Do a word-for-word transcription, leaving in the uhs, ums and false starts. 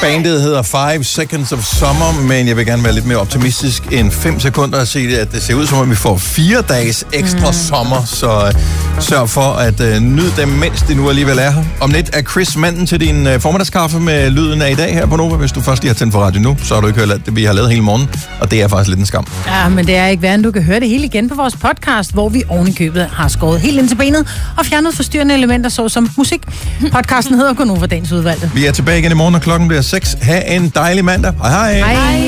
Bandet hedder Five Seconds of Summer, men jeg vil gerne være lidt mere optimistisk end fem sekunder og sige, at det ser ud som om, vi får fire dages ekstra mm. sommer, så uh, sørg for at uh, nyde dem, mens de nu alligevel er her. Om lidt er Chris manden til din uh, formiddagskaffe med lyden af i dag her på Nova. Hvis du først lige har tændt for radio nu, så har du ikke hørt alt det, vi har lavet hele morgen, og det er faktisk lidt en skam. Ja, men det er ikke værd, du kan høre det hele igen på vores podcast, hvor vi oven i købet har skåret helt ind til benet og fjernet forstyrrende elementer, såsom musik. Podcasten hedder Gonova Dagens Udvalgte. Vi er tilbage igen i morgen, og klokken bliver seks. Ha' en dejlig mandag. Hej hej. Hej.